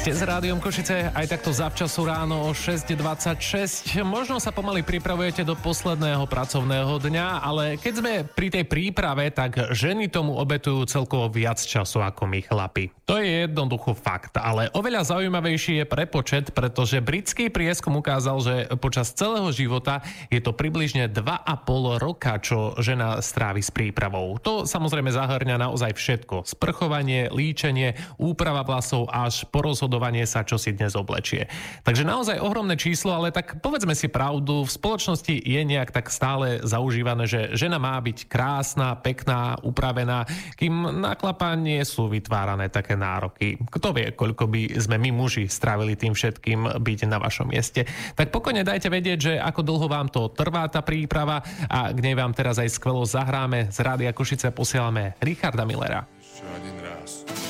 Ste s Rádiom Košice aj takto zavčasu ráno o 6.26. Možno sa pomaly pripravujete do posledného pracovného dňa, ale keď sme pri tej príprave, tak ženy tomu obetujú celkovo viac času ako my chlapi. To je jednoducho fakt, ale oveľa zaujímavejší je prepočet, pretože britský prieskum ukázal, že počas celého života je to približne 2,5 roka, čo žena strávi s prípravou. To samozrejme zahŕňa naozaj všetko. Sprchovanie, líčenie, úprava vlasov až po rozhodovanie sa, čo si dnes oblečie. Takže naozaj ohromné číslo, ale tak povedzme si pravdu, v spoločnosti je nejak tak stále zaužívané, že žena má byť krásna, pekná, upravená, kým na chlapa nie sú vytvárané také nároky. Kto vie, koľko by sme my muži strávili tým všetkým byť na vašom mieste. Tak pokojne dajte vedieť, že ako dlho vám to trvá tá príprava a k nej vám teraz aj skvelo zahráme. Z Rádia Košice posielame Richarda Millera. Ešte jeden raz.